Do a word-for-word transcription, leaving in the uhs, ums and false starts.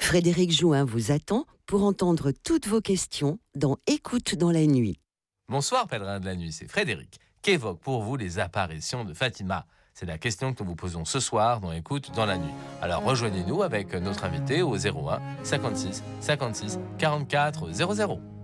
Frédéric Jouin vous attend pour entendre toutes vos questions dans Écoute dans la nuit. Bonsoir pèlerins de la nuit, c'est Frédéric. Qu'évoquent pour vous les apparitions de Fatima? C'est la question que nous vous posons ce soir dans Écoute dans la nuit. Alors rejoignez-nous avec notre invité au zéro un cinquante-six cinquante-six quarante-quatre zéro zéro.